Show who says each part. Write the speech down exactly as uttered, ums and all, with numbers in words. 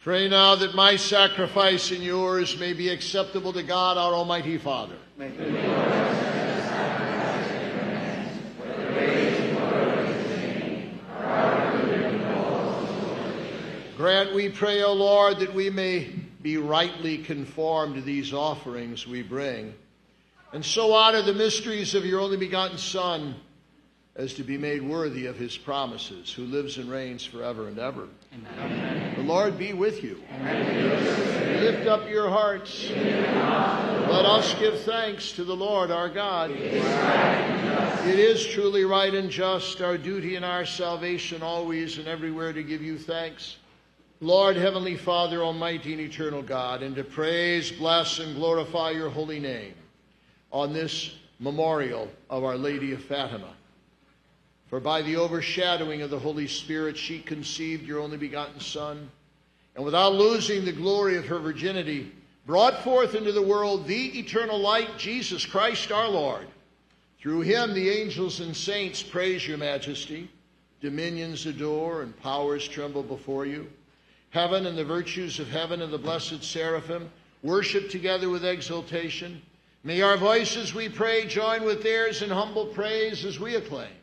Speaker 1: Pray now that my sacrifice and yours may be acceptable to God, our Almighty Father.
Speaker 2: May the Lord accept the sacrifice at your hands, for the praise and glory of his name, for our good and all of the Lord.
Speaker 1: Grant, we pray, O Lord, that we may be rightly conformed to these offerings we bring, and so honor the mysteries of your only begotten Son, as to be made worthy of his promises, who lives and reigns forever and ever.
Speaker 2: Amen.
Speaker 1: The Lord be with you.
Speaker 2: Amen.
Speaker 1: Lift up your hearts. Let us give thanks to the Lord our God. It is, right it is truly right and just, our duty and our salvation always and everywhere to give you thanks, Lord, Heavenly Father, Almighty and eternal God, and to praise, bless, and glorify your holy name on this memorial of Our Lady of Fatima. For by the overshadowing of the Holy Spirit, she conceived your only begotten Son, and without losing the glory of her virginity, brought forth into the world the eternal light, Jesus Christ our Lord. Through him the angels and saints praise your majesty, dominions adore, and powers tremble before you. Heaven and the virtues of heaven and the blessed seraphim worship together with exultation. May our voices, we pray, join with theirs in humble praise as we acclaim.